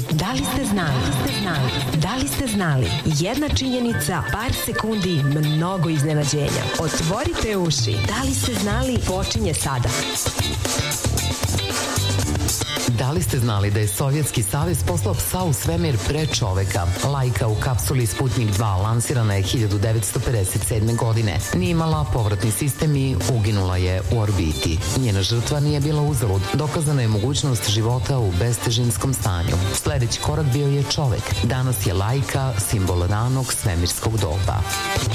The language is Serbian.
Da li ste znali? Da li ste znali? Jedna činjenica, par sekundi, mnogo iznenađenja. Otvorite uši. Da li ste znali? Počinje sada. Da li ste znali da je Sovjetski savez poslao psa u svemir pre čoveka? Lajka u kapsuli Sputnik 2 lansirana je 1957. godine. Nije imala povratni sistem i uginula je u orbiti. Njena žrtva nije bila uzalud. Dokazana je mogućnost života u bestežinskom stanju. Sledeći korak bio je čovek. Danas je Lajka simbol ranog svemirskog doba.